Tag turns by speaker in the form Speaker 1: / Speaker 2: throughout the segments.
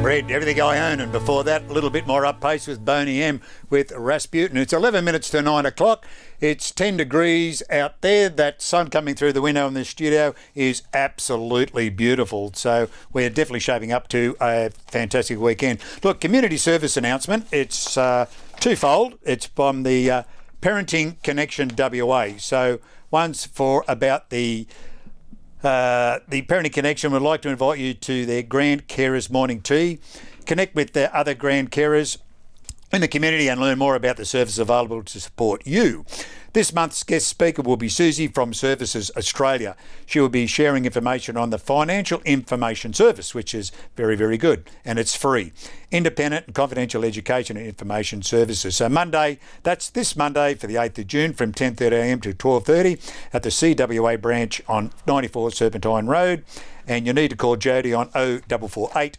Speaker 1: Red, Everything I Own, and before that, a little bit more up pace with Boney M with Rasputin. It's 11 minutes to 9 o'clock. It's 10 degrees out there. That sun coming through the window in the studio is absolutely beautiful. So we're definitely shaping up to a fantastic weekend. Look, community service announcement. It's twofold. It's from the Parenting Connection WA. So one's for about the Parenting Connection would like to invite you to their Grand Carers Morning Tea. Connect with their other Grand Carers in the community and learn more about the services available to support you. This month's guest speaker will be Susie from Services Australia. She will be sharing information on the Financial Information Service, which is very, very good, and it's free. Independent and confidential education and information services. So Monday, that's this Monday for the 8th of June from 10:30am to 12:30 at the CWA branch on 94 Serpentine Road. And you need to call Jody on 0448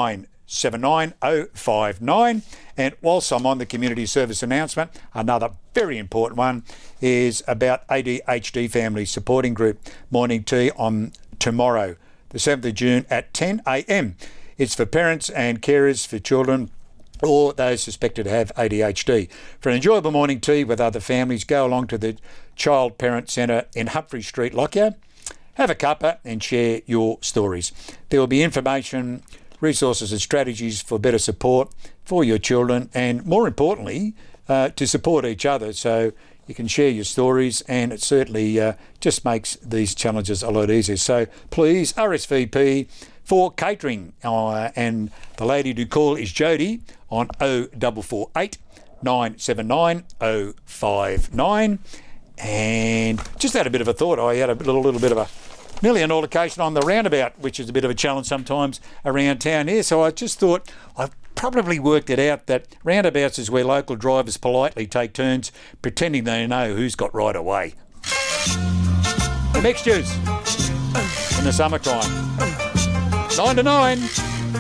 Speaker 1: 979 059. And whilst I'm on the community service announcement, another very important one is about ADHD Family Supporting Group Morning Tea on tomorrow, the 7th of June at 10am. It's for parents and carers for children or those suspected to have ADHD. For an enjoyable morning tea with other families, go along to the Child Parent Centre in Humphrey Street, Lockyer. Have a cuppa and share your stories. There will be information, resources and strategies for better support for your children and, more importantly, to support each other so you can share your stories, and it certainly just makes these challenges a lot easier. So please RSVP for catering, and the lady to call is Jody on 0448 979 059. And just had a bit of a thought. I had a little bit of a nearly an altercation on the roundabout, which is a bit of a challenge sometimes around town here. So I just thought I've probably worked it out that roundabouts is where local drivers politely take turns pretending they know who's got right of way. The mixtures in the summertime. 9 to 9.